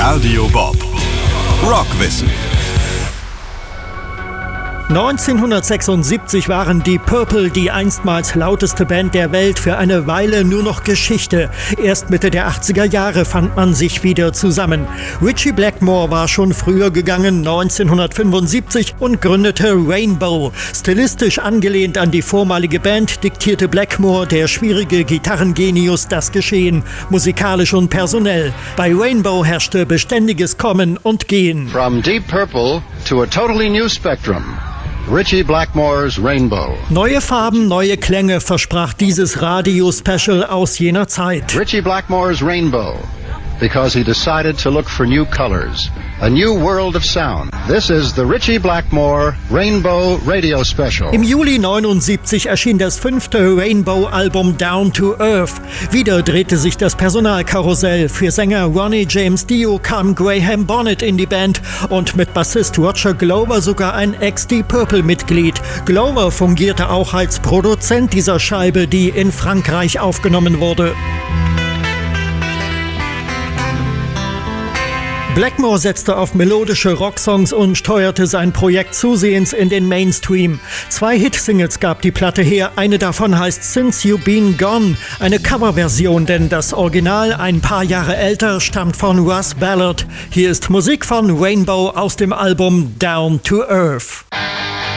Radio Bob. Rockwissen. 1976 waren die Purple die einstmals lauteste Band der Welt für eine Weile nur noch Geschichte. Erst Mitte der 80er Jahre fand man sich wieder zusammen. Ritchie Blackmore war schon früher gegangen, 1975, und gründete Rainbow. Stilistisch angelehnt an die vormalige Band diktierte Blackmore, der schwierige Gitarrengenius, das Geschehen, musikalisch und personell. Bei Rainbow herrschte beständiges Kommen und Gehen. From Deep Purple to a totally new spectrum. Ritchie Blackmore's Rainbow. Neue Farben, neue Klänge versprach dieses Radio-Special aus jener Zeit. Ritchie Blackmore's Rainbow, because he decided to look for new colors, a new world of sound. This is the Ritchie Blackmore Rainbow Radio Special. Im Juli 79 erschien das 5. Rainbow-Album Down to Earth. Wieder drehte sich das Personalkarussell. Für Sänger Ronnie James Dio kam Graham Bonnet in die Band und mit Bassist Roger Glover sogar ein ex-Deep Purple-Mitglied. Glover fungierte auch als Produzent dieser Scheibe, die in Frankreich aufgenommen wurde. Blackmore setzte auf melodische Rocksongs und steuerte sein Projekt zusehends in den Mainstream. 2 Hitsingles gab die Platte her, eine davon heißt Since You Been Gone, eine Coverversion, denn das Original, ein paar Jahre älter, stammt von Russ Ballard. Hier ist Musik von Rainbow aus dem Album Down to Earth.